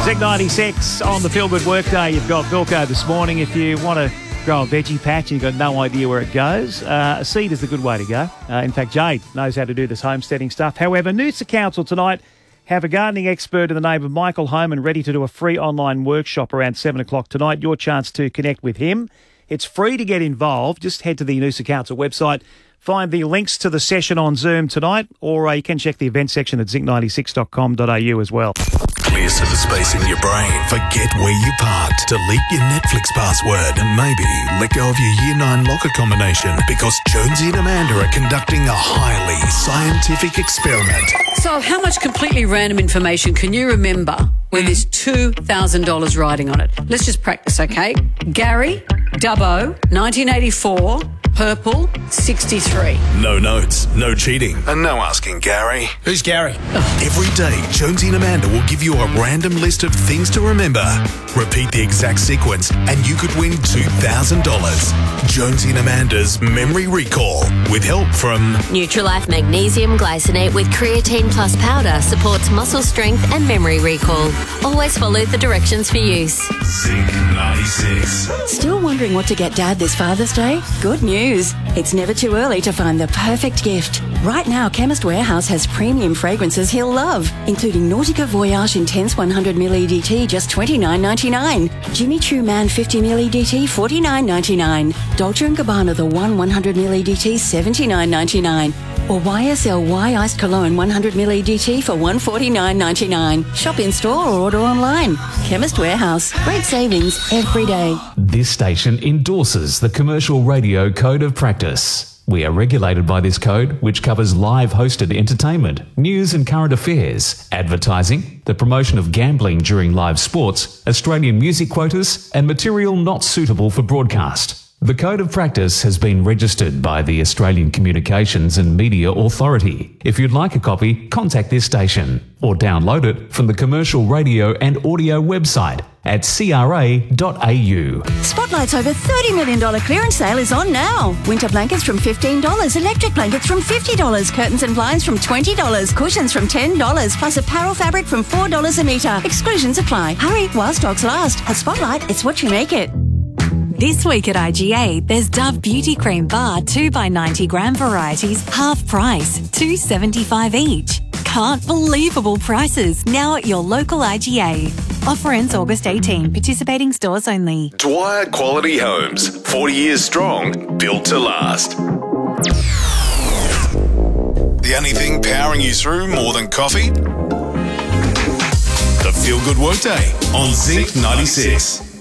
Zig 96 on the Feel Good Workday. You've got Vilco this morning. If you want to grow a veggie patch and you've got no idea where it goes, a seed is the good way to go. In fact, Jade knows how to do this homesteading stuff. However, Noosa Council tonight have a gardening expert in the name of Michael Homan ready to do a free online workshop around 7 o'clock tonight. Your chance to connect with him. It's free to get involved. Just head to the Noosa Council website, find the links to the session on Zoom tonight, or you can check the event section at zig96.com.au as well. Clear some space in your brain. Forget where you parked. Delete your Netflix password and maybe let go of your Year 9 locker combination because Jonesy and Amanda are conducting a highly scientific experiment. So how much completely random information can you remember when there's $2,000 riding on it? Let's just practice, okay? Gary, Dubbo, 1984, purple, 63. No notes, no cheating, and no asking Gary. Who's Gary? Every day, Jonesy and Amanda will give you a random list of things to remember. Repeat the exact sequence, and you could win $2,000. Jonesy and Amanda's Memory Recall, with help from Nutrilife Magnesium Glycinate with Creatine Plus Powder supports muscle strength and memory recall. Always follow the directions for use. Zig 96. Still wondering what to get Dad this Father's Day? Good news. It's never too early to find the perfect gift. Right now, Chemist Warehouse has premium fragrances he'll love, including Nautica Voyage Intense 100ml EDT, just $29.99. Jimmy Choo Man 50ml EDT, $49.99. Dolce & Gabbana The One 100ml EDT, $79.99. Or YSL Iced Cologne 100ml EDT for $149.99. Shop in store or order online. Chemist Warehouse. Great savings every day. This station endorses the Commercial Radio Code of Practice. We are regulated by this code, which covers live hosted entertainment, news and current affairs, advertising, the promotion of gambling during live sports, Australian music quotas, and material not suitable for broadcast. The Code of Practice has been registered by the Australian Communications and Media Authority. If you'd like a copy, contact this station or download it from the Commercial Radio and Audio website at cra.au. Spotlight's over $30 million clearance sale is on now. Winter blankets from $15, electric blankets from $50, curtains and blinds from $20, cushions from $10, plus apparel fabric from $4 a metre. Exclusions apply. Hurry while stocks last. At Spotlight, it's what you make it. This week at IGA, there's Dove Beauty Cream Bar 2x90 gram varieties, half price, $2.75 each. Can't believable prices now at your local IGA. Offer ends August 18. Participating stores only. Dwyer Quality Homes, 40 years strong, built to last. The only thing powering you through more than coffee? The Feel Good Workday on Zig 96.